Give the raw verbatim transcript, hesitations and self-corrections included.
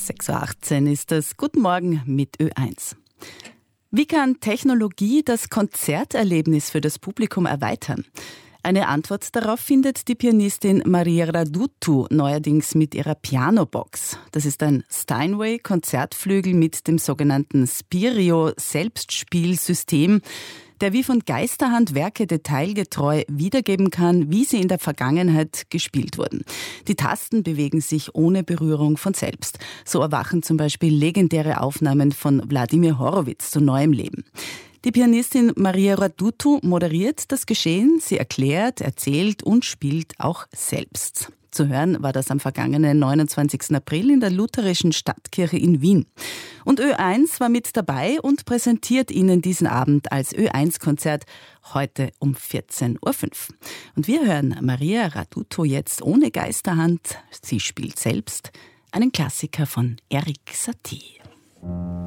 sechs Uhr achtzehn ist es. Guten Morgen mit Ö eins. Wie kann Technologie das Konzerterlebnis für das Publikum erweitern? Eine Antwort darauf findet die Pianistin Maria Radutu neuerdings mit ihrer Pianobox. Das ist ein Steinway-Konzertflügel mit dem sogenannten Spirio-Selbstspielsystem, der wie von Geisterhand Werke detailgetreu wiedergeben kann, wie sie in der Vergangenheit gespielt wurden. Die Tasten bewegen sich ohne Berührung von selbst. So erwachen zum Beispiel legendäre Aufnahmen von Wladimir Horowitz zu neuem Leben. Die Pianistin Maria Radutu moderiert das Geschehen, sie erklärt, erzählt und spielt auch selbst. Zu hören war das am vergangenen neunundzwanzigsten April in der Lutherischen Stadtkirche in Wien. Und Ö eins war mit dabei und präsentiert Ihnen diesen Abend als Ö eins Konzert heute um vierzehn Uhr fünf. Und wir hören Maria Radutu jetzt ohne Geisterhand, sie spielt selbst, einen Klassiker von Erik Satie.